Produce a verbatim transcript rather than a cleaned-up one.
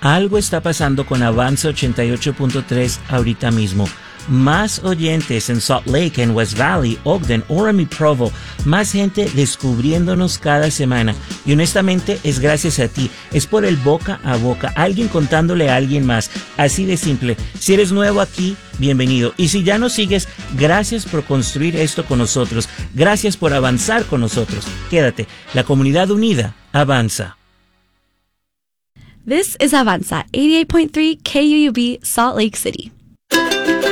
Algo está pasando con Avanza ochenta y ocho punto tres ahorita mismo. Más oyentes en Salt Lake, en West Valley, Ogden, Orem y Provo. Más gente descubriéndonos cada semana. Y honestamente es gracias a ti. Es por el boca a boca. Alguien contándole a alguien más. Así de simple. Si eres nuevo aquí, bienvenido. Y si ya nos sigues, gracias por construir esto con nosotros. Gracias por avanzar con nosotros. Quédate. La comunidad unida avanza. This is Avanza, eighty-eight point three K U U B, Salt Lake City.